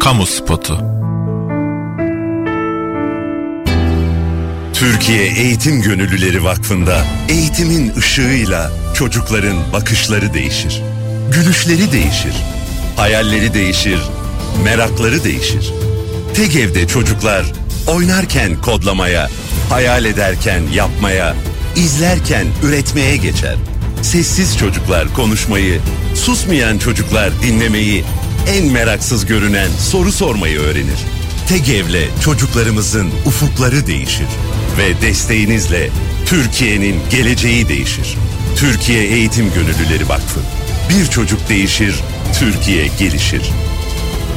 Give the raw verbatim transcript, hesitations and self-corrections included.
Kamu spotu. Türkiye Eğitim Gönüllüleri Vakfı'nda eğitimin ışığıyla çocukların bakışları değişir. Gülüşleri değişir. Hayalleri değişir. Merakları değişir. TEGEV'de çocuklar oynarken kodlamaya, hayal ederken yapmaya, izlerken üretmeye geçer. Sessiz çocuklar konuşmayı, susmayan çocuklar dinlemeyi, en meraksız görünen soru sormayı öğrenir. TEGEV'le çocuklarımızın ufukları değişir ve desteğinizle Türkiye'nin geleceği değişir. Türkiye Eğitim Gönüllüleri Vakfı. Bir çocuk değişir, Türkiye gelişir.